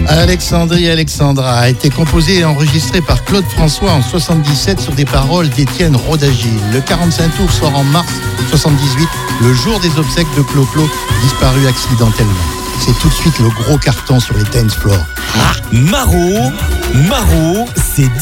Alexandrie Alexandra a été composé et enregistré par Claude François en 77 sur des paroles d'Étienne Rodagil. Le 45 tours sort en mars 78, le jour des obsèques de Clo-Clo, disparu accidentellement. C'est tout de suite le gros carton sur les dance floors. Maro, c'est